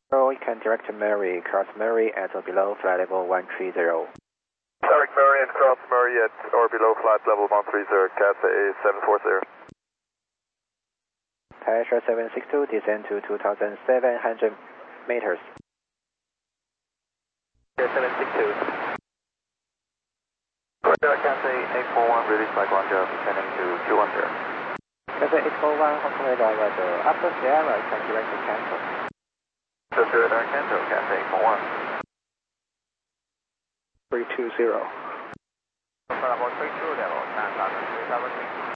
So you can direct to Mary, cross Mary at or below flight level 130. Direct Mary and cross Mary at or below flight level 130, Cathay 740. Taisha 762, descend to 2,700 meters. 762. Cathay 841, release by Guangzhou, descending to 210. Cathay 841, Hong Kong radar weather. After Sierra, you can direct to cancel. After radar cancel, Cathay 841. 320. Level 32 level, 9,000,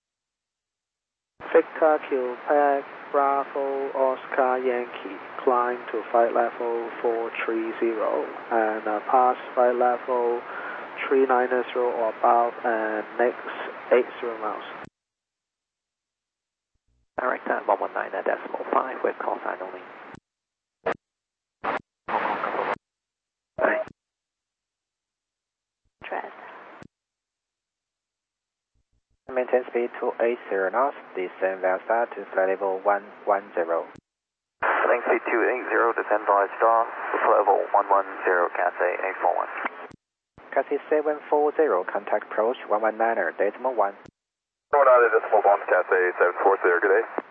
Victor Quebec Bravo Oscar Yankee, climb to flight level 430 and pass flight level 390 or above and next 80 miles. Direct 119.5 with call sign only. Maintain speed 280 knots, descend via star to flight level 110. Link speed 280, descend via star, flight level 110, Cathay 841. Cathay 740, contact approach 119.1. 119.1, Cathay 740, good day.